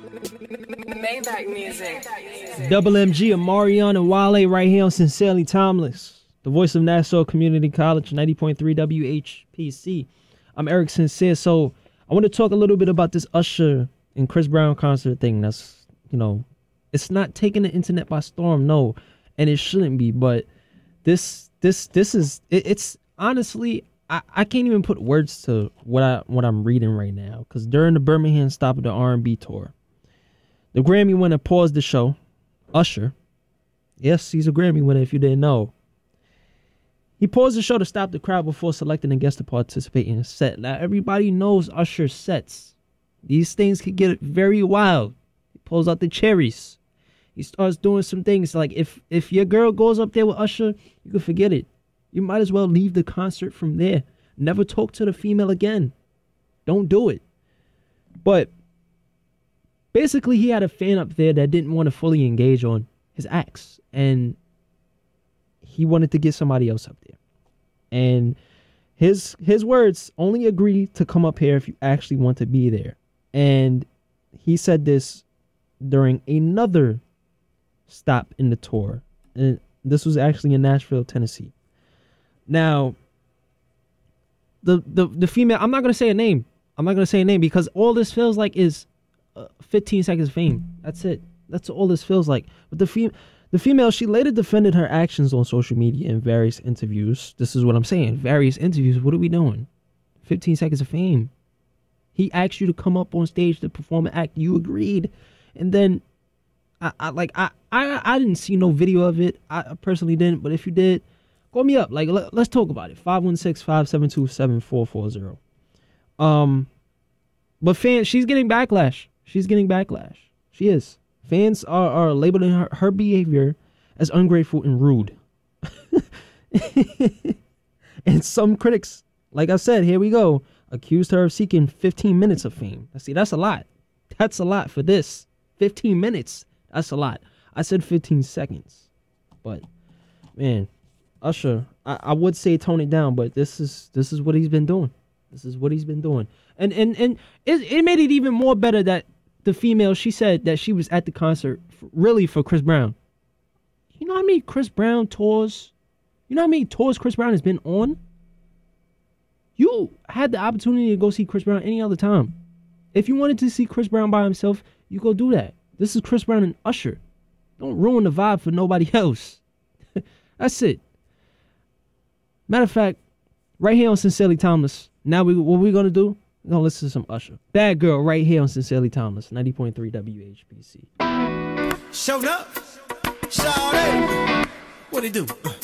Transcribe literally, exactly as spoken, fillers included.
Maybach music. Double M G, Omarion, and Wale right here on Sincerely Timeless, the voice of Nassau Community College, ninety point three W H P C. I'm Eric Sincere. So I want to talk a little bit about this Usher and Chris Brown concert thing. That's, you know, it's not taking the internet by storm, no, and it shouldn't be. But this, this, this is, it, it's honestly, I, I can't even put words to what I what I'm reading right now. Because during the Birmingham stop of the R and B tour, the Grammy winner paused the show. Usher, yes, he's a Grammy winner if you didn't know. He paused the show to stop the crowd before selecting a guest to participate in his set. Now, everybody knows Usher's sets. These things could get very wild. He pulls out the cherries. He starts doing some things. Like, if, if your girl goes up there with Usher, you can forget it. You might as well leave the concert from there. Never talk to the female again. Don't do it. But basically, he had a fan up there that didn't want to fully engage on his acts. And he wanted to get somebody else up there. And his his words, only agree to come up here if you actually want to be there. And he said this during another stop in the tour. And this was actually in Nashville, Tennessee. Now, the the, the female, I'm not going to say a name. I'm not going to say a name because all this feels like is uh, fifteen seconds of fame. That's it. That's all this feels like. But the female... The female, she later defended her actions on social media in various interviews. This is what I'm saying. Various interviews. What are we doing? fifteen seconds of fame. He asked you to come up on stage to perform an act. You agreed. And then, I, I like, I, I, I didn't see no video of it. I personally didn't. But if you did, call me up. Like, let, let's talk about it. five one six, five seven two, seven four four zero. Um, but fans, she's getting backlash. She's getting backlash. She is. Fans are, are labeling her, her behavior as ungrateful and rude. And some critics, like I said, here we go, accused her of seeking fifteen minutes of fame. See, that's a lot. That's a lot for this. fifteen minutes. That's a lot. I said fifteen seconds. But, man, Usher, I, I would say tone it down, but this is this is what he's been doing. This is what he's been doing. And, and, and it, it made it even more better that the female, she said that she was at the concert for, really for Chris Brown. You know how many Chris Brown tours, you know how many tours Chris Brown has been on? You had the opportunity to go see Chris Brown any other time. If you wanted to see Chris Brown by himself, you go do that. This is Chris Brown and Usher. Don't ruin the vibe for nobody else. That's it. Matter of fact, right here on Sincerely Timeless, now we what we're going to do, we're going to listen to some Usher. Bad Girl right here on Sincerely Timeless, ninety point three W H P C. Showed up. Shawty. What it do?